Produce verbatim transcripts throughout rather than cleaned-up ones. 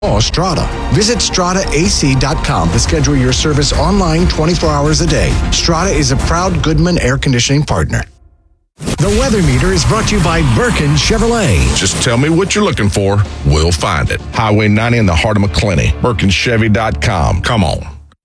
Call Strata. Visit strata a c dot com to schedule your service online twenty-four hours a day. Strata is a proud Goodman air conditioning partner. The Weather Meter is brought to you by Birkin Chevrolet. Just tell me what you're looking for. We'll find it. Highway ninety in the heart of McClenny. Birkin Chevy dot com. Come on.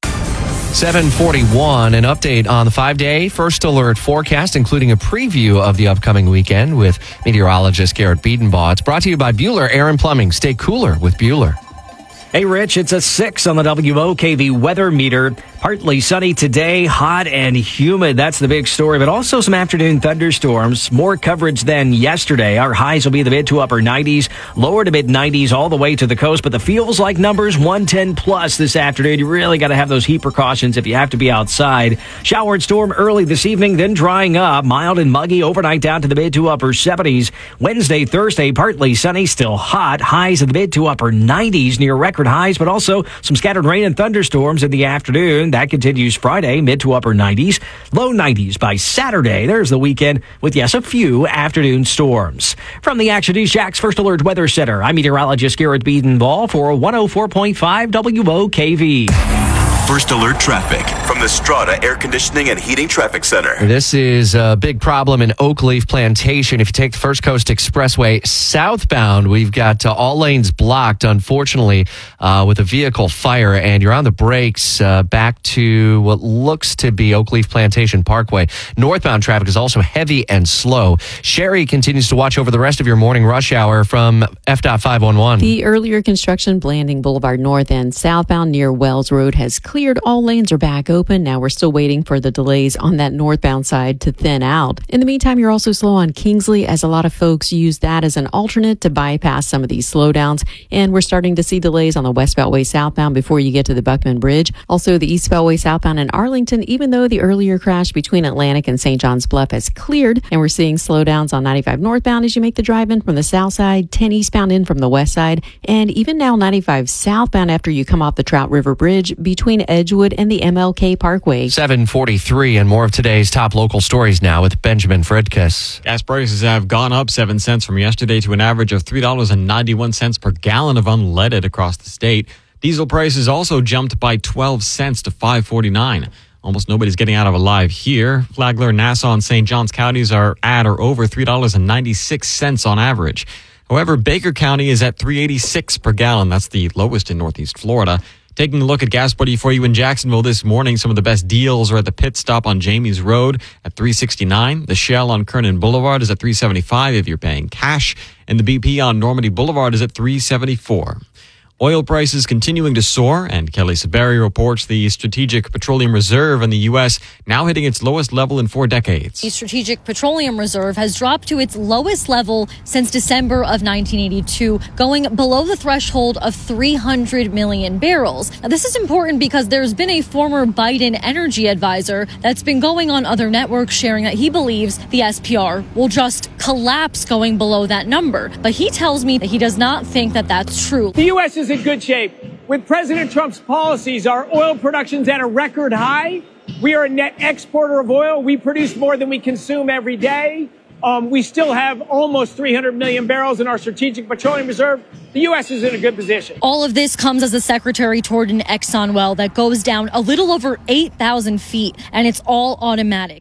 seven forty-one, an update on the five-day First Alert forecast, including a preview of the upcoming weekend with meteorologist Garrett Biedenbaugh. It's brought to you by Bueller Air and Plumbing. Stay cooler with Bueller. Hey, Rich, it's a six on the W O K V weather meter. Partly sunny today, hot and humid. That's the big story, but also some afternoon thunderstorms. More coverage than yesterday. Our highs will be the mid to upper nineties, lower to mid nineties all the way to the coast, but the feels like numbers one ten plus this afternoon. You really got to have those heat precautions if you have to be outside. Showered storm early this evening, then drying up. Mild and muggy overnight down to the mid to upper seventies. Wednesday, Thursday, partly sunny, still hot. Highs in the mid to upper nineties near record highs, but also some scattered rain and thunderstorms in the afternoon. That continues Friday, mid to upper nineties, low nineties by Saturday. There's the weekend with, yes, a few afternoon storms. From the Action News Jack's First Alert Weather Center, I'm meteorologist Garrett Biedenbaugh for one oh four point five W O K V. First Alert traffic from the Strata Air Conditioning and Heating Traffic Center. This is a big problem in Oakleaf Plantation. If you take the First Coast Expressway southbound, we've got uh, all lanes blocked, unfortunately, uh, with a vehicle fire, and you're on the brakes uh, back to what looks to be Oakleaf Plantation Parkway. Northbound traffic is also heavy and slow. Sherry continues to watch over the rest of your morning rush hour from F DOT five one one. The earlier construction Blanding Boulevard North and southbound near Wells Road has cleared. All lanes are back open. Now we're still waiting for the delays on that northbound side to thin out. In the meantime, you're also slow on Kingsley, as a lot of folks use that as an alternate to bypass some of these slowdowns. And we're starting to see delays on the West Beltway southbound before you get to the Buckman Bridge. Also, the East Beltway southbound in Arlington, even though the earlier crash between Atlantic and Saint John's Bluff has cleared. And we're seeing slowdowns on ninety-five northbound as you make the drive in from the south side, ten eastbound in from the west side, and even now ninety-five southbound after you come off the Trout River Bridge between Edgewood and the M L K Parkway. seven forty-three, and more of today's top local stories now with Benjamin Fredkus. Gas prices have gone up seven cents from yesterday to an average of three dollars and ninety-one cents per gallon of unleaded across the state. Diesel prices also jumped by twelve cents to five forty-nine. Almost nobody's getting out of alive here. Flagler, Nassau, and Saint Johns counties are at or over three dollars and ninety-six cents on average. However, Baker County is at three eighty-six per gallon. That's the lowest in Northeast Florida. Taking a look at Gas Buddy for you in Jacksonville this morning, some of the best deals are at the pit stop on Jamie's Road at three sixty-nine. The Shell on Kernan Boulevard is at three seventy-five if you're paying cash. And the B P on Normandy Boulevard is at three seventy-four. Oil prices continuing to soar, and Kelly Saberi reports the Strategic Petroleum Reserve in the U S now hitting its lowest level in four decades. The Strategic Petroleum Reserve has dropped to its lowest level since December of nineteen eighty-two, going below the threshold of three hundred million barrels. Now, this is important because there's been a former Biden energy advisor that's been going on other networks sharing that he believes the S P R will just collapse going below that number. But he tells me that he does not think that that's true. The U S is in good shape. With President Trump's policies, our oil production's at a record high. We are a net exporter of oil. We produce more than we consume every day. Um, we still have almost three hundred million barrels in our Strategic Petroleum Reserve. The U S is in a good position. All of this comes as the Secretary toured an Exxon well that goes down a little over eight thousand feet, and it's all automatic.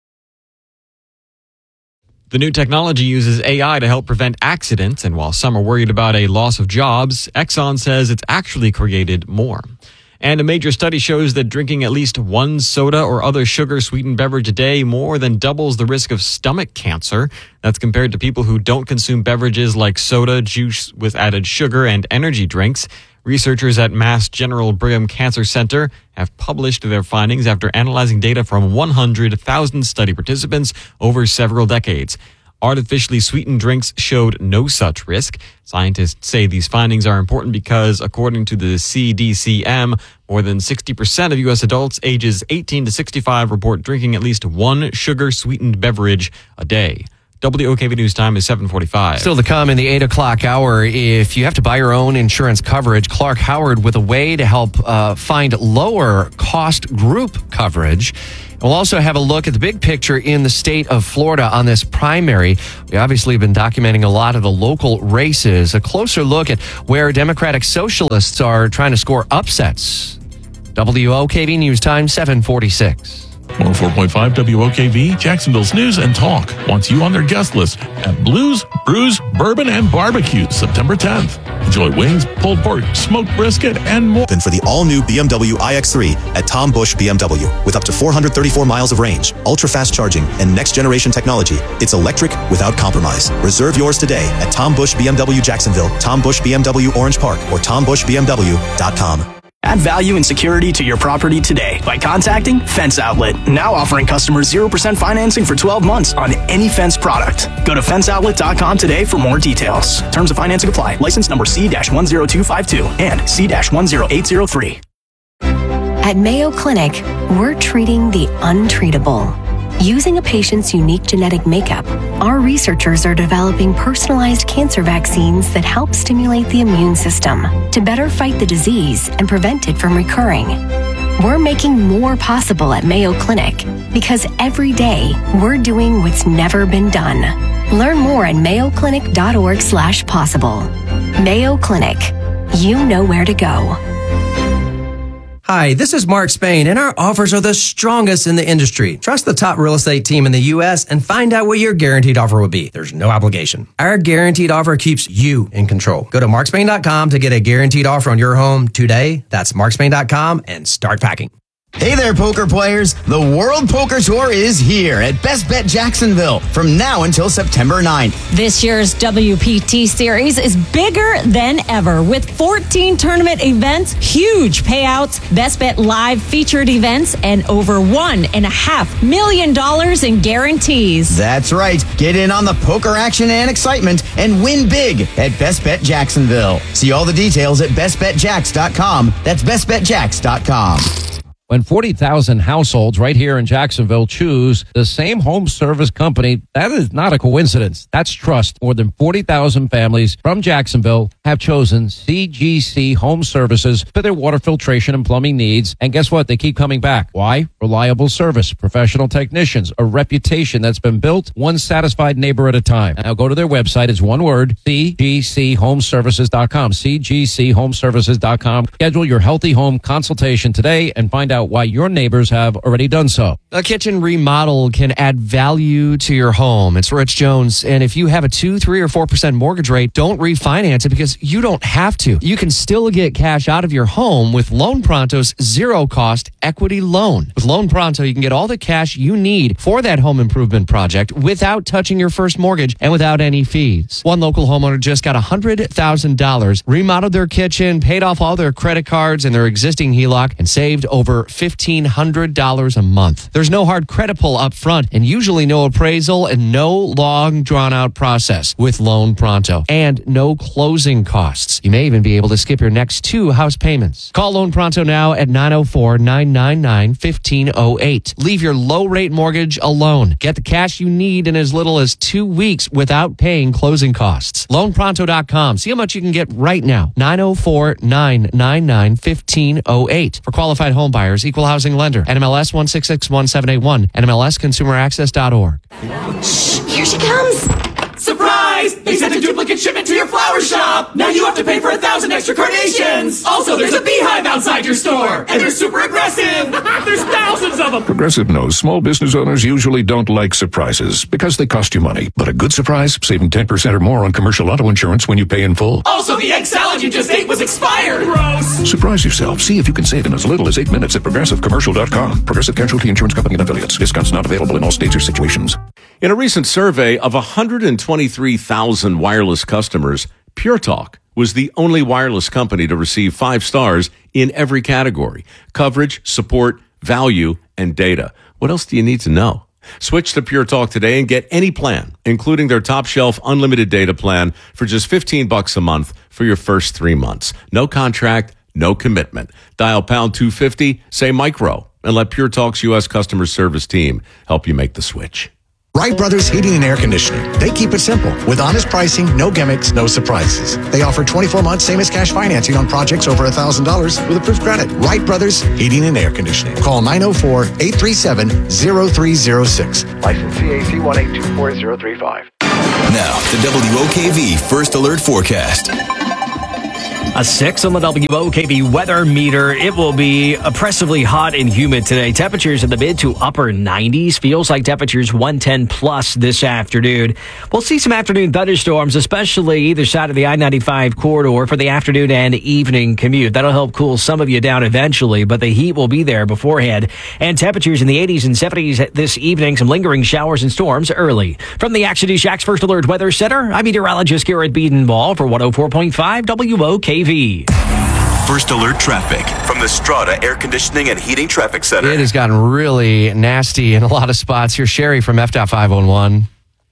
The new technology uses A I to help prevent accidents, and while some are worried about a loss of jobs, Exxon says it's actually created more. And a major study shows that drinking at least one soda or other sugar-sweetened beverage a day more than doubles the risk of stomach cancer. That's compared to people who don't consume beverages like soda, juice with added sugar, and energy drinks. Researchers at Mass General Brigham Cancer Center have published their findings after analyzing data from one hundred thousand study participants over several decades. Artificially sweetened drinks showed no such risk. Scientists say these findings are important because, according to the C D C M, more than sixty percent of U S adults ages eighteen to sixty-five report drinking at least one sugar-sweetened beverage a day. W O K V News time is seven forty-five. Still to come in the eight o'clock hour, if you have to buy your own insurance coverage, Clark Howard with a way to help uh, find lower cost group coverage. We'll also have a look at the big picture in the state of Florida on this primary. We obviously have been documenting a lot of the local races. A closer look at where Democratic Socialists are trying to score upsets. W O K V News Time, seven forty-six. one oh four point five W O K V, Jacksonville's News and Talk wants you on their guest list at Blues, Brews, Bourbon, and Barbecue, September tenth. Enjoy wings, pulled pork, smoked brisket, and more. And for the all-new B M W i X three at Tom Busch B M W. With up to four hundred thirty-four miles of range, ultra-fast charging, and next-generation technology, it's electric without compromise. Reserve yours today at Tom Busch B M W Jacksonville, Tom Busch B M W Orange Park, or tom busch b m w dot com. Add value and security to your property today by contacting Fence Outlet. Now offering customers zero percent financing for twelve months on any Fence product. Go to fence outlet dot com today for more details. Terms of financing apply. License number C one zero two five two and C one zero eight zero three. At Mayo Clinic, we're treating the untreatable. Using a patient's unique genetic makeup, our researchers are developing personalized cancer vaccines that help stimulate the immune system to better fight the disease and prevent it from recurring. We're making more possible at Mayo Clinic because every day we're doing what's never been done. Learn more at mayo clinic dot org slash possible. Mayo Clinic. You know where to go. Hi, this is Mark Spain, and our offers are the strongest in the industry. Trust the top real estate team in the U S and find out what your guaranteed offer will be. There's no obligation. Our guaranteed offer keeps you in control. Go to mark spain dot com to get a guaranteed offer on your home today. That's mark spain dot com and start packing. Hey there, poker players. The World Poker Tour is here at Best Bet Jacksonville from now until September ninth. This year's W P T Series is bigger than ever with fourteen tournament events, huge payouts, Best Bet Live featured events, and over one and a half million dollars in guarantees. That's right. Get in on the poker action and excitement and win big at Best Bet Jacksonville. See all the details at best bet jacks dot com. That's best bet jacks dot com. When forty thousand households right here in Jacksonville choose the same home service company, that is not a coincidence. That's trust. More than forty thousand families from Jacksonville have chosen C G C Home Services for their water filtration and plumbing needs. And guess what? They keep coming back. Why? Reliable service, professional technicians, a reputation that's been built one satisfied neighbor at a time. Now go to their website. It's one word, c g c home services dot com, c g c home services dot com. Schedule your healthy home consultation today and find out why your neighbors have already done so. A kitchen remodel can add value to your home. It's Rich Jones. And if you have a two, three, or four percent mortgage rate, don't refinance it because you don't have to. You can still get cash out of your home with Loan Pronto's zero cost equity loan. With Loan Pronto, you can get all the cash you need for that home improvement project without touching your first mortgage and without any fees. One local homeowner just got one hundred thousand dollars, remodeled their kitchen, paid off all their credit cards and their existing H E L O C, and saved over fifteen hundred dollars a month. There's no hard credit pull up front and usually no appraisal and no long drawn out process with Loan Pronto and no closing costs. You may even be able to skip your next two house payments. Call Loan Pronto now at nine oh four, nine nine nine, one five oh eight. Leave your low rate mortgage alone. Get the cash you need in as little as two weeks without paying closing costs. loan pronto dot com. See how much you can get right now. nine oh four, nine nine nine, one five oh eight. For qualified home buyers, equal housing lender. N M L S one six six one seven eight one. N M L S consumer access dot org. Shh, here she comes. Surprise! They sent a duplicate shipment to your flower shop. Now you have to pay for a thousand extra carnations. Also, there's a beehive outside your store, and they're super aggressive. There's thousands of them. Progressive knows small business owners usually don't like surprises because they cost you money. But a good surprise, saving ten percent or more on commercial auto insurance when you pay in full. Also, the egg salad you just ate was expired. Gross. Surprise yourself. See if you can save in as little as eight minutes at progressive commercial dot com. Progressive Casualty Insurance Company and affiliates. Discounts not available in all states or situations. In a recent survey of one hundred twenty-three thousand wireless customers, Pure Talk was the only wireless company to receive five stars in every category: coverage, support, value, and data. What else do you need to know? Switch to Pure Talk today and get any plan, including their top shelf unlimited data plan for just fifteen bucks a month for your first three months. No contract, no commitment. Dial pound two fifty, say micro, and let Pure Talk's U S customer service team help you make the switch. Wright Brothers Heating and Air Conditioning. They keep it simple with honest pricing, no gimmicks, no surprises. They offer twenty-four months same as cash financing on projects over one thousand dollars with approved credit. Wright Brothers Heating and Air Conditioning. Call nine oh four, eight three seven, zero three zero six. License C A C one eight two four zero three five. Now, the W O K V First Alert Forecast. A six on the W O K V weather meter. It will be oppressively hot and humid today. Temperatures in the mid to upper nineties. Feels like temperatures one ten plus this afternoon. We'll see some afternoon thunderstorms, especially either side of the I ninety-five corridor for the afternoon and evening commute. That'll help cool some of you down eventually, but the heat will be there beforehand. And temperatures in the eighties and seventies this evening. Some lingering showers and storms early. From the Action News Jax First Alert Weather Center, I'm meteorologist Garrett Biedenball for one oh four point five W O K V. First Alert Traffic from the Strata Air Conditioning and Heating Traffic Center. It has gotten really nasty in a lot of spots. Here's Sherry from F five one one.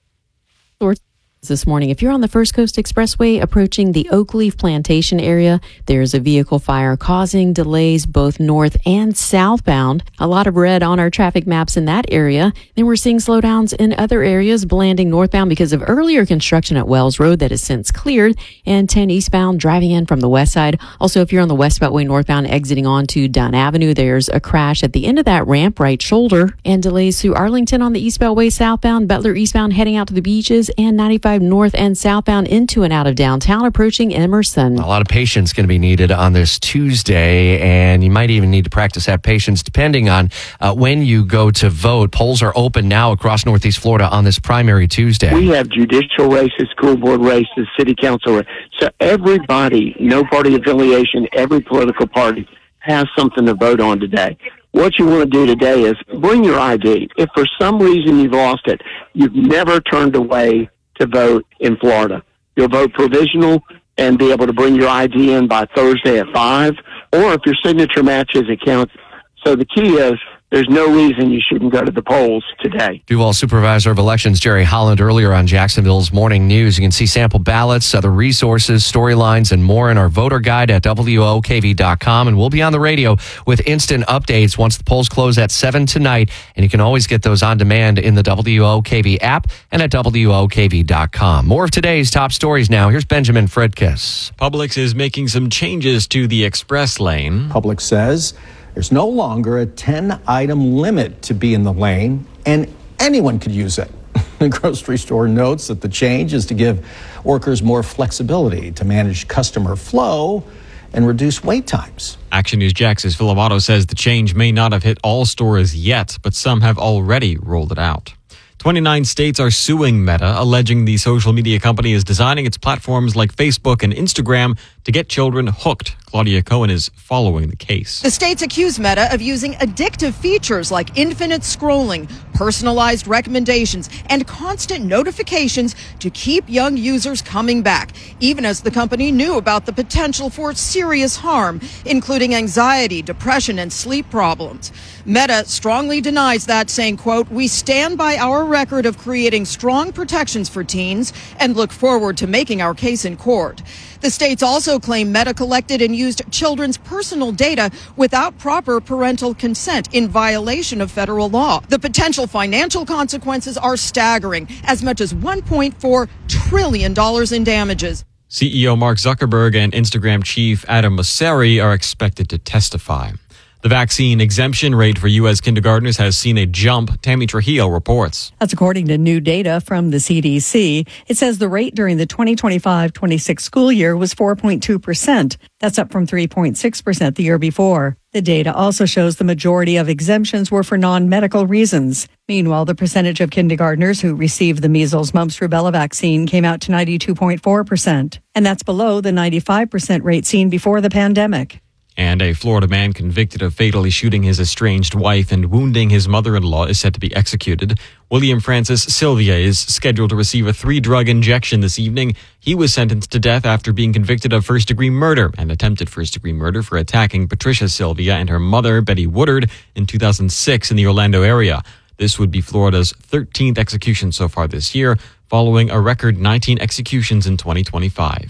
This morning, if you're on the First Coast Expressway approaching the Oakleaf Plantation area, there's a vehicle fire causing delays both north and southbound. A lot of red on our traffic maps in that area. Then we're seeing slowdowns in other areas, Blanding northbound because of earlier construction at Wells Road that has since cleared, and ten eastbound driving in from the west side. Also, if you're on the West Beltway northbound exiting onto Dunn Avenue, there's a crash at the end of that ramp, right shoulder, and delays through Arlington on the East Beltway southbound, Butler eastbound heading out to the beaches, and ninety-five north and southbound into and out of downtown approaching Emerson. A lot of patience going to be needed on this Tuesday, and you might even need to practice that patience depending on uh, when you go to vote. Polls are open now across Northeast Florida on this primary Tuesday. We have judicial races, school board races, city council races. So everybody, no party affiliation, every political party has something to vote on today. What you want to do today is bring your I D. If for some reason you've lost it, you've never turned away to vote in Florida. You'll vote provisional and be able to bring your I D in by Thursday at five, or if your signature matches, it counts. So the key is there's no reason you shouldn't go to the polls today. Duval Supervisor of Elections Jerry Holland earlier on Jacksonville's Morning News. You can see sample ballots, other resources, storylines, and more in our voter guide at W O K V dot com. And we'll be on the radio with instant updates once the polls close at seven tonight. And you can always get those on demand in the W O K V app and at W O K V dot com. More of today's top stories now. Here's Benjamin Fredkiss. Publix is making some changes to the express lane. Publix says there's no longer a ten-item limit to be in the lane, and anyone could use it. The grocery store notes that the change is to give workers more flexibility to manage customer flow and reduce wait times. Action News Jax's Phil Amato says the change may not have hit all stores yet, but some have already rolled it out. twenty-nine states are suing Meta, alleging the social media company is designing its platforms like Facebook and Instagram to get children hooked. Claudia Cohen is following the case. The states accuse Meta of using addictive features like infinite scrolling, personalized recommendations, and constant notifications to keep young users coming back, even as the company knew about the potential for serious harm, including anxiety, depression, and sleep problems. Meta strongly denies that, saying, quote, "We stand by our record of creating strong protections for teens and look forward to making our case in court." The states also claim Meta collected and used children's personal data without proper parental consent in violation of federal law. The potential financial consequences are staggering, as much as one point four trillion dollars in damages. C E O Mark Zuckerberg and Instagram chief Adam Mosseri are expected to testify. The vaccine exemption rate for U S kindergartners has seen a jump. Tammy Trujillo reports. That's according to new data from the C D C. It says the rate during the twenty twenty-five twenty-six school year was four point two percent. That's up from three point six percent the year before. The data also shows the majority of exemptions were for non-medical reasons. Meanwhile, the percentage of kindergartners who received the measles, mumps, rubella vaccine came out to ninety-two point four percent. And that's below the ninety-five percent rate seen before the pandemic. And a Florida man convicted of fatally shooting his estranged wife and wounding his mother-in-law is set to be executed. William Francis Sylvia is scheduled to receive a three-drug injection this evening. He was sentenced to death after being convicted of first-degree murder and attempted first-degree murder for attacking Patricia Sylvia and her mother, Betty Woodard, in two thousand six in the Orlando area. This would be Florida's thirteenth execution so far this year, following a record nineteen executions in twenty twenty-five.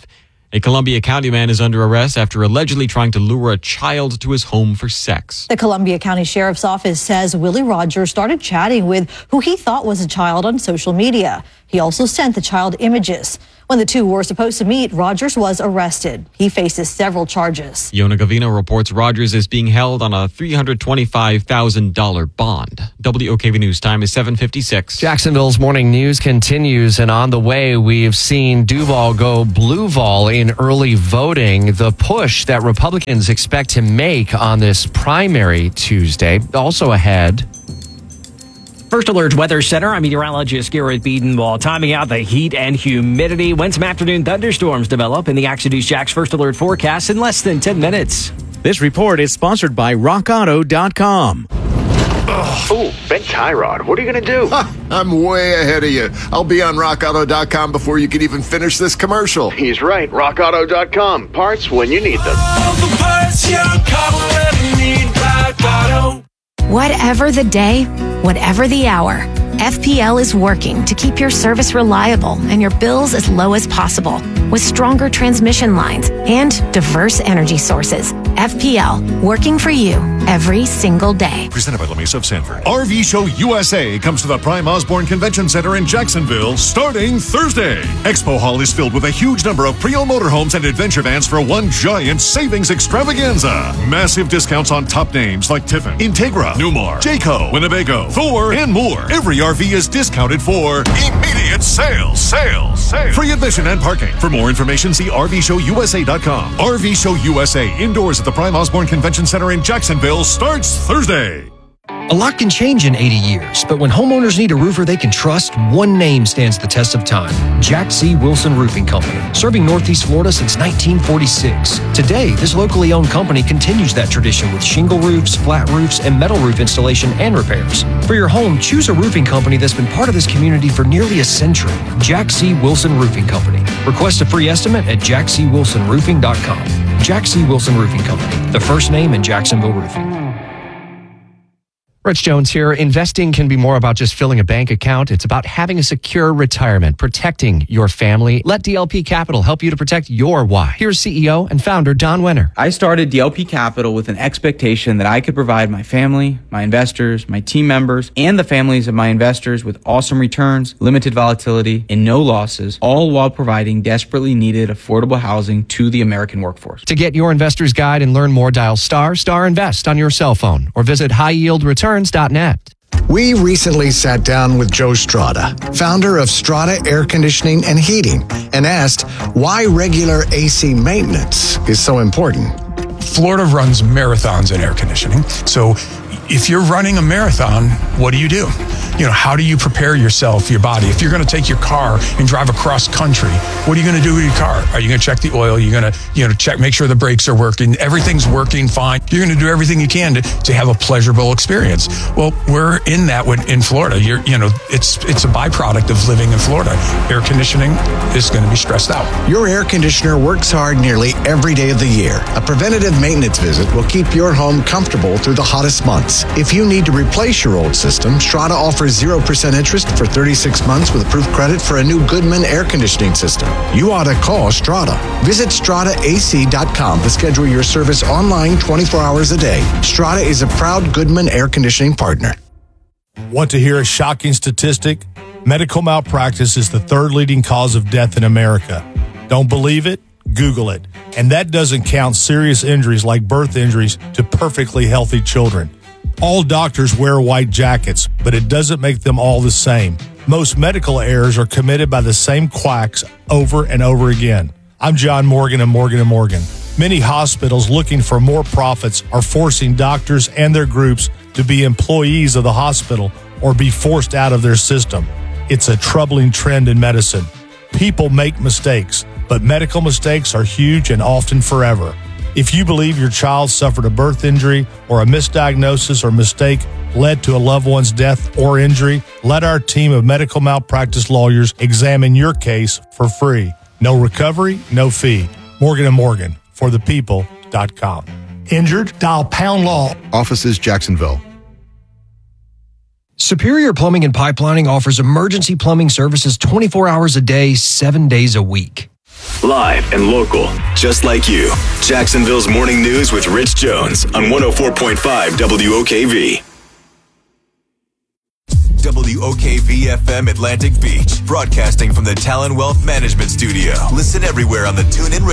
A Columbia County man is under arrest after allegedly trying to lure a child to his home for sex. The Columbia County Sheriff's Office says Willie Rogers started chatting with who he thought was a child on social media. He also sent the child images. When the two were supposed to meet, Rogers was arrested. He faces several charges. Yona Gavino reports Rogers is being held on a three hundred twenty-five thousand dollars bond. W O K V News time is seven fifty-six. Jacksonville's morning news continues, and on the way, we've seen Duval go Blueval in early voting. The push that Republicans expect to make on this primary Tuesday. Also ahead. First Alert Weather Center, I'm meteorologist Garrett Beedenwall. Timing out the heat and humidity when some afternoon thunderstorms develop in the Action News Jax First Alert forecast in less than ten minutes. This report is sponsored by rock auto dot com. Oh, Ben Tyrod, what are you going to do? Ha, I'm way ahead of you. I'll be on rock auto dot com before you can even finish this commercial. He's right, rock auto dot com. Parts when you need them. All the parts your car will ever need, Rock Auto. Whatever the day, whatever the hour, F P L is working to keep your service reliable and your bills as low as possible. With stronger transmission lines and diverse energy sources, F P L, working for you every single day. Presented by La Mesa of Sanford. R V Show U S A comes to the Prime Osborne Convention Center in Jacksonville starting Thursday. Expo Hall is filled with a huge number of pre-owned motorhomes and adventure vans for one giant savings extravaganza. Massive discounts on top names like Tiffin, Integra, Newmar, Jayco, Winnebago, Thor, and more. Every R V is discounted for immediate sales. Sales. Sales. Free admission and parking. For more information, see R V show U S A dot com. R V Show U S A indoors at the Prime Osborne Convention Center in Jacksonville starts Thursday. A lot can change in eighty years, but when homeowners need a roofer they can trust, one name stands the test of time. Jack C. Wilson Roofing Company, serving Northeast Florida since nineteen forty-six. Today, this locally owned company continues that tradition with shingle roofs, flat roofs, and metal roof installation and repairs. For your home, choose a roofing company that's been part of this community for nearly a century. Jack C. Wilson Roofing Company. Request a free estimate at jack c wilson roofing dot com. Jack C. Wilson Roofing Company, the first name in Jacksonville roofing. Rich Jones here. Investing can be more about just filling a bank account. It's about having a secure retirement, protecting your family. Let D L P Capital help you to protect your why. Here's C E O and founder Don Wenner. I started D L P Capital with an expectation that I could provide my family, my investors, my team members, and the families of my investors with awesome returns, limited volatility, and no losses, all while providing desperately needed affordable housing to the American workforce. To get your investor's guide and learn more, dial star star invest on your cell phone or visit high yield returns dot net. We recently sat down with Joe Strada, founder of Strada Air Conditioning and Heating, and asked why regular A C maintenance is so important. Florida runs marathons in air conditioning. So if you're running a marathon, what do you do? You know, how do you prepare yourself, your body? If you're going to take your car and drive across country, what are you going to do with your car? Are you going to check the oil? You're going to, you know, check, make sure the brakes are working. Everything's working fine. You're going to do everything you can to, to have a pleasurable experience. Well, we're in that with, in Florida. You're, you know, it's it's a byproduct of living in Florida. Air conditioning is going to be stressed out. Your air conditioner works hard nearly every day of the year. A preventative maintenance visit will keep your home comfortable through the hottest months. If you need to replace your old system, Strada offers zero percent interest for thirty-six months with approved credit for a new Goodman air conditioning system. You ought to call Strada. Visit strada a c dot com to schedule your service online twenty-four hours a day. Strada is a proud Goodman air conditioning partner. Want to hear a shocking statistic? Medical malpractice is the third leading cause of death in America. Don't believe it? Google it. And that doesn't count serious injuries like birth injuries to perfectly healthy children. All doctors wear white jackets, but it doesn't make them all the same. Most medical errors are committed by the same quacks over and over again. I'm John Morgan of Morgan and Morgan. Many hospitals looking for more profits are forcing doctors and their groups to be employees of the hospital or be forced out of their system. It's a troubling trend in medicine. People make mistakes, but medical mistakes are huge and often forever. If you believe your child suffered a birth injury or a misdiagnosis or mistake led to a loved one's death or injury, let our team of medical malpractice lawyers examine your case for free. No recovery, no fee. Morgan and Morgan, for the people dot com. Injured? Dial pound law. Offices Jacksonville. Superior Plumbing and Pipelining offers emergency plumbing services twenty-four hours a day, seven days a week. Live and local. Just like you. Jacksonville's Morning News with Rich Jones on one oh four point five W O K V. W O K V F M Atlantic Beach, broadcasting from the Talon Wealth Management Studio. Listen everywhere on the TuneIn